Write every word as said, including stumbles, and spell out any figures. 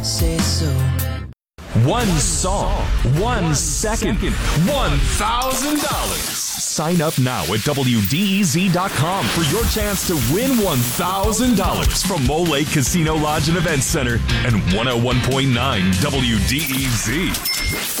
Say so. One song, one second, one thousand dollars. Sign up now at W D E Z dot com for your chance to win one thousand dollars from Mole Lake Casino Lodge and Event Center and one oh one point nine W D E Z.